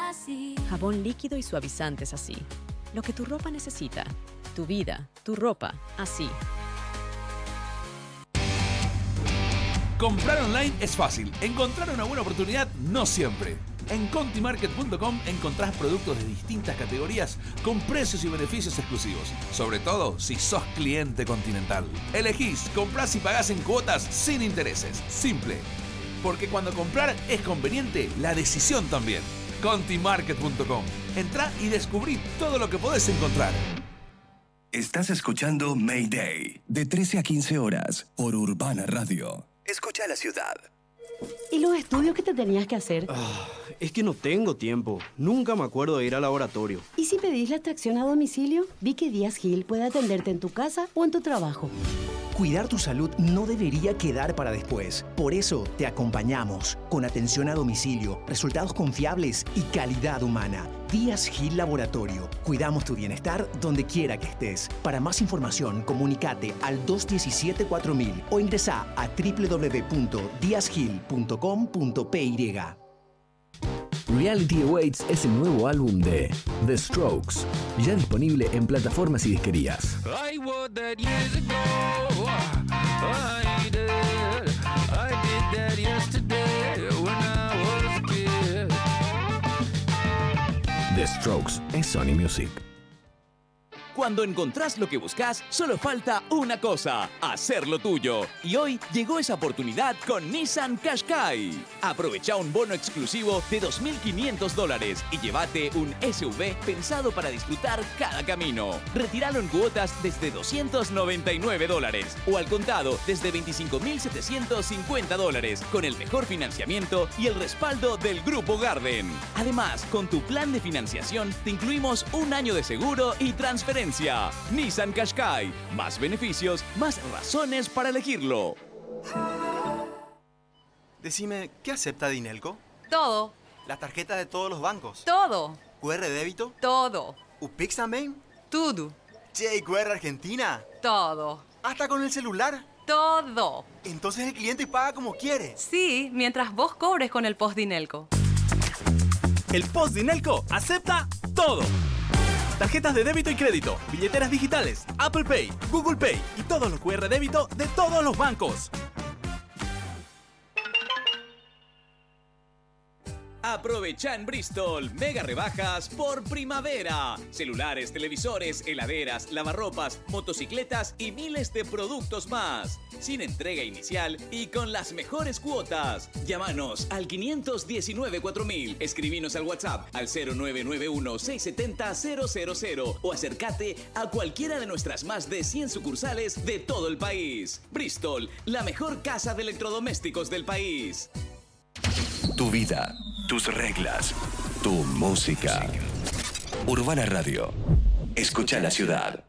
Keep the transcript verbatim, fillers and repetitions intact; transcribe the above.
así. Jabón líquido y suavizantes así. Lo que tu ropa necesita. Tu vida, tu ropa, así. Comprar online es fácil. Encontrar una buena oportunidad no siempre. En conti market punto com encontrás productos de distintas categorías con precios y beneficios exclusivos. Sobre todo si sos cliente Continental. Elegís, comprás y pagás en cuotas sin intereses. Simple. Porque cuando comprar es conveniente, la decisión también. conti market punto com. Entrá y descubrí todo lo que podés encontrar. Estás escuchando Mayday, de trece a quince horas, por Urbana Radio. Escucha la ciudad. ¿Y los estudios que te tenías que hacer? Ah, es que no tengo tiempo. Nunca me acuerdo de ir al laboratorio. ¿Y si pedís la extracción a domicilio? Vi que Díaz Gil puede atenderte en tu casa o en tu trabajo. Cuidar tu salud no debería quedar para después. Por eso te acompañamos con atención a domicilio, resultados confiables y calidad humana. Díaz Gil Laboratorio. Cuidamos tu bienestar donde quiera que estés. Para más información, comunícate al dos uno siete cuatro mil o ingresa a doble u doble u doble u punto diaz gil punto com punto p y. Reality Awaits es el nuevo álbum de The Strokes, ya disponible en plataformas y disquerías. I was that years ago. I did. I did that yesterday when I was a kid. The Strokes es Sony Music. Cuando encontrás lo que buscas, solo falta una cosa: hacerlo tuyo. Y hoy llegó esa oportunidad con Nissan Qashqai. Aprovecha un bono exclusivo de dos mil quinientos dólares y llévate un S U V pensado para disfrutar cada camino. Retíralo en cuotas desde doscientos noventa y nueve dólares o al contado desde veinticinco mil setecientos cincuenta dólares con el mejor financiamiento y el respaldo del Grupo Garden. Además, con tu plan de financiación te incluimos un año de seguro y transferencia. Nissan Qashqai. Más beneficios, más razones para elegirlo. Decime, ¿qué acepta Dinelco? Todo. ¿La tarjeta de todos los bancos? Todo. ¿Q R débito? Todo. ¿Upix también? Todo. ¿Che, Q R Argentina? Todo. ¿Hasta con el celular? Todo. Entonces el cliente paga como quiere. Sí, mientras vos cobres con el Post Dinelco. El Post Dinelco acepta todo. Tarjetas de débito y crédito, billeteras digitales, Apple Pay, Google Pay y todos los Q R débito de todos los bancos. Aprovecha en Bristol mega rebajas por primavera. Celulares, televisores, heladeras, lavarropas, motocicletas y miles de productos más. Sin entrega inicial y con las mejores cuotas. Llámanos al quinientos diecinueve cuatro mil. Escribinos al WhatsApp al cero nueve nueve uno seis siete cero cero cero cero o acércate a cualquiera de nuestras más de cien sucursales de todo el país. Bristol, la mejor casa de electrodomésticos del país. Tu vida, tus reglas, tu música. Urbana Radio. Escucha la ciudad.